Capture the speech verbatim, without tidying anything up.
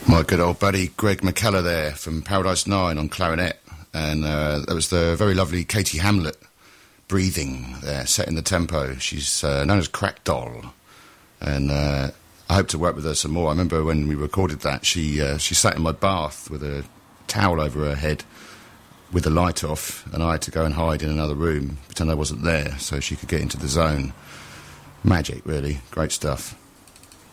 My good old buddy Greg McKellar there from Paradise Nine on clarinet, and uh, that was the very lovely Katie Hamlet breathing there, setting the tempo. She's uh, known as Crack Doll, and uh, I hope to work with her some more. I remember when we recorded that, she uh, she sat in my bath with a towel over her head with the light off, and I had to go and hide in another room, pretend I wasn't there, so she could get into the zone. Magic, really. Great stuff.